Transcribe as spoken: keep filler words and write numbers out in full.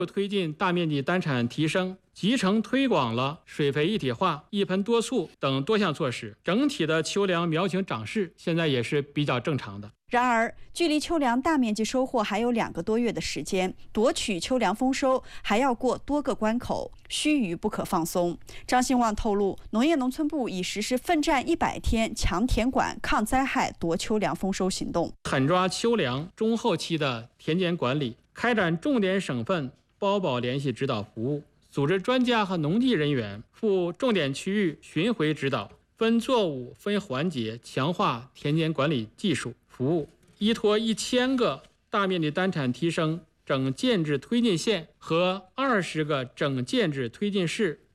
推进大面积单产提升，集成推广了水肥一体化、一盆多簇等多项措施，整体的秋粮苗情长势现在也是比较正常的。 然而，距离秋粮大面积收获还有两个多月的时间，夺取秋粮丰收还要过多个关口，须臾不可放松。张兴旺透露，农业农村部已实施奋战一百天强田管、抗灾害夺秋粮丰收行动， 狠抓秋粮中后期的田间管理，开展重点省份包保联系指导服务，组织专家和农技人员赴重点区域巡回指导，分作物、分环节强化田间管理技术服务，依托一千个大面积单产提升整建制推进线和二十个整建制推进市